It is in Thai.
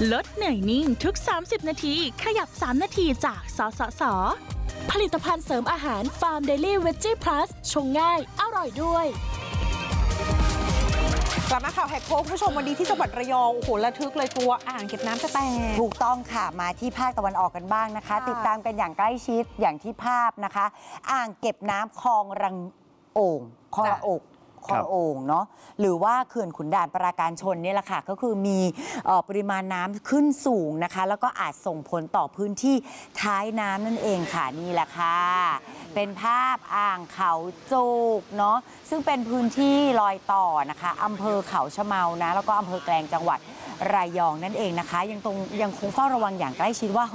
ลดเหนื่อยนิ่งทุก30นาทีขยับ3นาทีจากสสส.ผลิตภัณฑ์เสริมอาหารฟาร์มเดลี่เวจจี้พลัสชงง่ายอร่อยด้วยกลับมาข่าวแหกโค้งคุณผู้ชมวันนี้ที่จังหวัดระยองโอ้โหระทึกเลยกลัวอ่างเก็บน้ำจะแตกถูกต้องค่ะมาที่ภาคตะวันออกกันบ้างนะคะติดตามกันอย่างใกล้ชิดอย่างที่ภาพนะคะอ่างเก็บน้ำคลองรังโอ่งคลองระอกคลองโอ่งเนาะหรือว่าเขื่อนขุนด่านปราการชนนี่แหละค่ะก็คือมีปริมาณน้ำขึ้นสูงนะคะแล้วก็อาจส่งผลต่อพื้นที่ท้ายน้ำนั่นเองค่ะนี่แหละค่ะเป็นภาพอ่างเขาจูกเนาะซึ่งเป็นพื้นที่รอยต่อนะคะอำเภอเขาชะเมานะแล้วก็อำเภอแกลงจังหวัดระยองนั่นเองนะคะยังคงเฝ้าระวังอย่างใกล้ชิดว่า